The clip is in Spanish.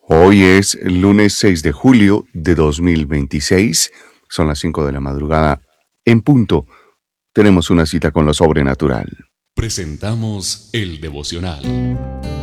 Hoy es el lunes 6 de julio de 2026. Son las 5 de la madrugada. En punto, tenemos una cita con lo sobrenatural. Presentamos el devocional.